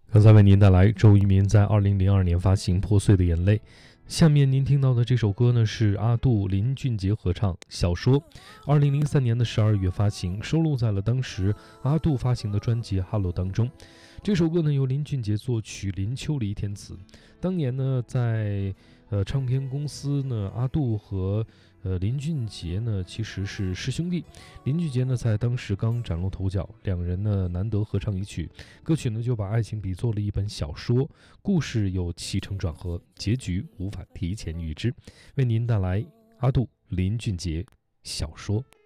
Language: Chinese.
刚才为您带来周渝民在2002年发行《破碎的眼泪》。下面您听到的这首歌呢，是阿杜、林俊杰合唱《小说》，2003年的12月发行，收录在了当时阿杜发行的专辑《Hello》当中。这首歌呢由林俊杰作曲，林秋离填词。当年呢在唱片公司呢，阿杜和林俊杰呢其实是师兄弟。林俊杰呢在当时刚崭露头角，两人呢难得合唱一曲，歌曲呢就把爱情比作了一本小说，故事有起承转合，结局无法提前预知。为您带来阿杜、林俊杰《小说》。